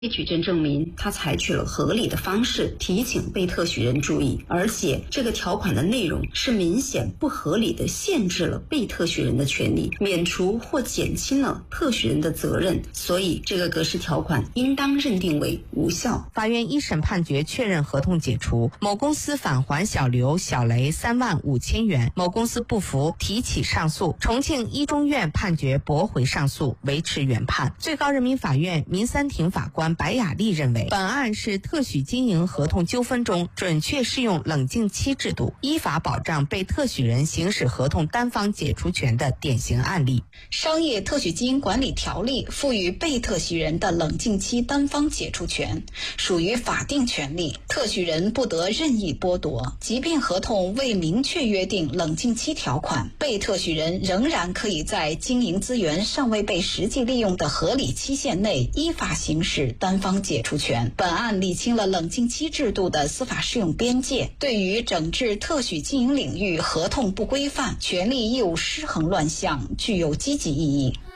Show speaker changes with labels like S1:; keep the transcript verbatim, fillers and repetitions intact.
S1: 举证证明，他采取了合理的方式提醒被特许人注意，而且这个条款的内容是明显不合理的限制了被特许人的权利，免除或减轻了特许人的责任，所以这个格式条款应当认定为无效。
S2: 法院一审判决确认合同解除，某公司返还小刘、小雷三万五千元，某公司不服提起上诉，重庆一中院判决驳回上诉，维持原判。最高人民法院民三庭法官白雅丽认为，本案是特许经营合同纠纷中准确适用冷静期制度，依法保障被特许人行使合同单方解除权的典型案例。
S3: 商业特许经营管理条例赋予被特许人的冷静期单方解除权，属于法定权利，特许人不得任意剥夺。即便合同未明确约定冷静期条款，被特许人仍然可以在经营资源尚未被实际利用的合理期限内依法行使单方解除权。本案理清了冷静期制度的司法适用边界，对于整治特许经营领域合同不规范、权利义务失衡乱象具有积极意义。